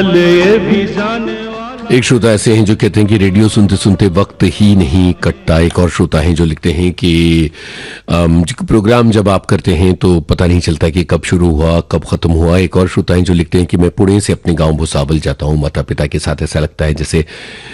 एक श्रोता ऐसे हैं जो कहते हैं कि रेडियो सुनते सुनते वक्त ही नहीं कटता। एक और श्रोता हैं जो लिखते हैं कि प्रोग्राम जब आप करते हैं तो पता नहीं चलता कि कब शुरू हुआ कब खत्म हुआ। एक और श्रोता हैं जो लिखते हैं कि मैं पुणे से अपने गांव भुसावल जाता हूं माता पिता के साथ। ऐसा लगता है जैसे